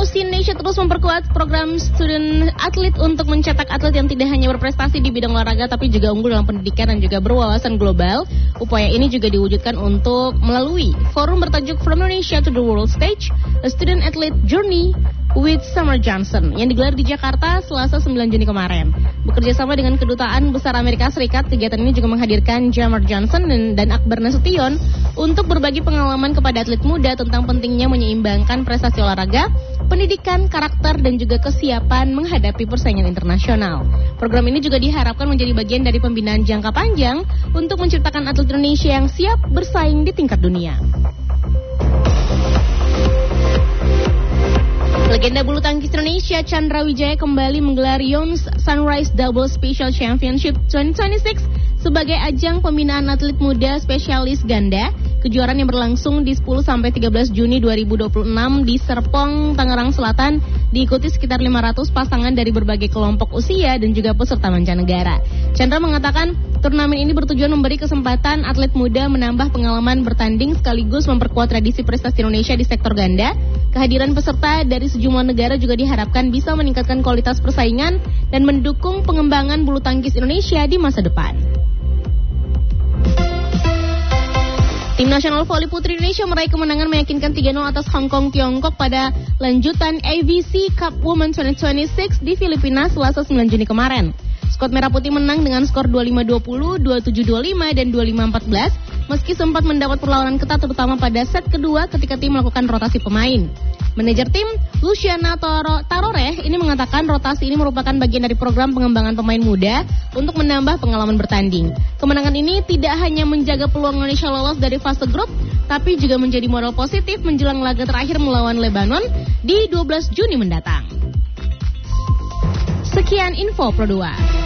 University Indonesia terus memperkuat program student atlet untuk mencetak atlet yang tidak hanya berprestasi di bidang olahraga tapi juga unggul dalam pendidikan dan juga berwawasan global. Upaya ini juga diwujudkan untuk melalui forum bertajuk From Indonesia to the World Stage, A Student Athlete Journey with Summer Johnson yang digelar di Jakarta Selasa 9 Juni kemarin. Bekerja sama dengan Kedutaan Besar Amerika Serikat, kegiatan ini juga menghadirkan Summer Johnson dan Akbar Nasution untuk berbagi pengalaman kepada atlet muda tentang pentingnya menyeimbangkan prestasi olahraga, pendidikan, karakter, dan juga kesiapan menghadapi persaingan internasional. Program ini juga diharapkan menjadi bagian dari pembinaan jangka panjang untuk menciptakan atlet Indonesia yang siap bersaing di tingkat dunia. Legenda bulu tangkis Indonesia Chandra Wijaya kembali menggelar Yons Sunrise Double Special Championship 2026 sebagai ajang pembinaan atlet muda spesialis ganda. Kejuaraan yang berlangsung di 10-13 Juni 2026 di Serpong, Tangerang Selatan diikuti sekitar 500 pasangan dari berbagai kelompok usia dan juga peserta mancanegara. Chandra mengatakan turnamen ini bertujuan memberi kesempatan atlet muda menambah pengalaman bertanding sekaligus memperkuat tradisi prestasi Indonesia di sektor ganda. Kehadiran peserta dari sejumlah negara juga diharapkan bisa meningkatkan kualitas persaingan dan mendukung pengembangan bulu tangkis Indonesia di masa depan. Tim Nasional Voli Putri Indonesia meraih kemenangan meyakinkan 3-0 atas Hong Kong Tiongkok pada lanjutan AVC Cup Women 2026 di Filipina Selasa 9 Juni kemarin. Skuad Merah Putih menang dengan skor 25-20, 27-25, dan 25-14 meski sempat mendapat perlawanan ketat terutama pada set kedua ketika tim melakukan rotasi pemain. Manajer tim Luciana Taroreh ini mengatakan rotasi ini merupakan bagian dari program pengembangan pemain muda untuk menambah pengalaman bertanding. Kemenangan ini tidak hanya menjaga peluang Indonesia lolos dari fase grup, tapi juga menjadi modal positif menjelang laga terakhir melawan Lebanon di 12 Juni mendatang. Sekian info Pro 2.